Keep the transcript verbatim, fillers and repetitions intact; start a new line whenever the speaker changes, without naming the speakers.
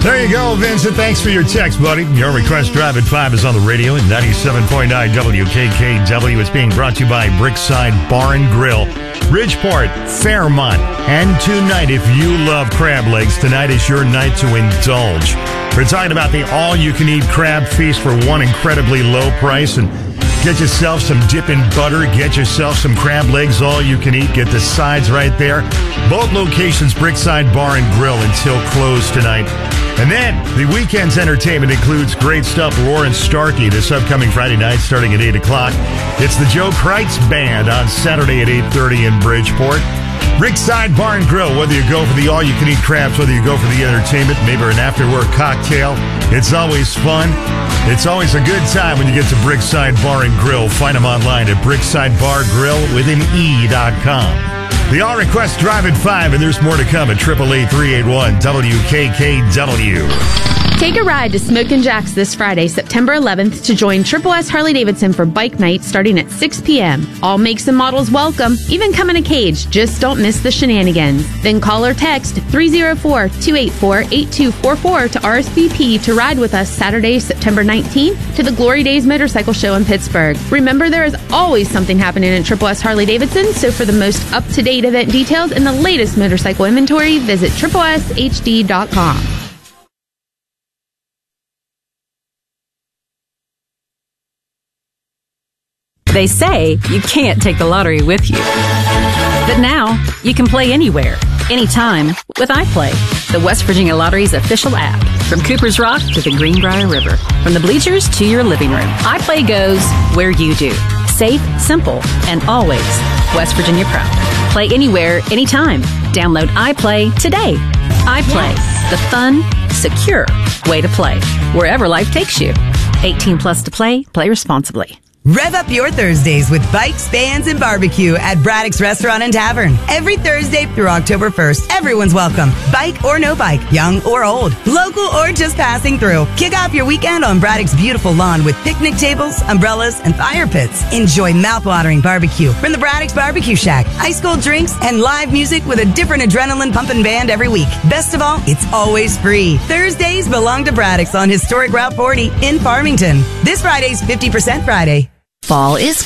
There you go, Vincent. Thanks for your text, buddy. Your request drive at five is on the radio at ninety-seven point nine W K K W. It's being brought to you by Brickside Bar and Grill, Bridgeport, Fairmont. And tonight, if you love crab legs, tonight is your night to indulge. We're talking about the all-you-can-eat crab feast for one incredibly low price. And get yourself some dip in butter. Get yourself some crab legs, all you can eat. Get the sides right there. Both locations, Brickside Bar and Grill, until close tonight. And then the weekend's entertainment includes great stuff. Lauren Starkey this upcoming Friday night starting at eight o'clock. It's the Joe Kreitz Band on Saturday at eight thirty in Bridgeport. Brickside Bar and Grill, whether you go for the all-you-can-eat crabs, whether you go for the entertainment, maybe an after-work cocktail, it's always fun. It's always a good time when you get to Brickside Bar and Grill. Find them online at brickside bar grill with an E dot com. The All Request Drive at five, and there's more to come at eight eight eight, three eight one, W K K W.
Take a ride to Smokin' Jack's this Friday, September eleventh, to join Triple S Harley-Davidson for Bike Night starting at six p.m. All makes and models welcome, even come in a cage. Just don't miss the shenanigans. Then call or text three oh four, two eight four, eight two four four to R S V P to ride with us Saturday, September nineteenth to the Glory Days Motorcycle Show in Pittsburgh. Remember, there is always something happening at Triple S Harley-Davidson, so for the most up-to-date event details and the latest motorcycle inventory, visit triple S H D dot com.
They say you can't take the lottery with you. But now, you can play anywhere, anytime with iPlay, the West Virginia Lottery's official app. From Cooper's Rock to the Greenbrier River, from the bleachers to your living room, iPlay goes where you do. Safe, simple, and always West Virginia proud. Play anywhere, anytime. Download iPlay today. iPlay, yes. The fun, secure way to play, wherever life takes you. eighteen plus to play, play responsibly.
Rev up your Thursdays with bikes, bands, and barbecue at Braddock's Restaurant and Tavern. Every Thursday through October first, everyone's welcome. Bike or no bike, young or old, local or just passing through. Kick off your weekend on Braddock's beautiful lawn with picnic tables, umbrellas, and fire pits. Enjoy mouth-watering barbecue from the Braddock's Barbecue Shack, ice-cold drinks, and live music with a different adrenaline-pumping band every week. Best of all, it's always free. Thursdays belong to Braddock's on historic Route forty in Farmington. This Friday's fifty percent Friday.
Fall is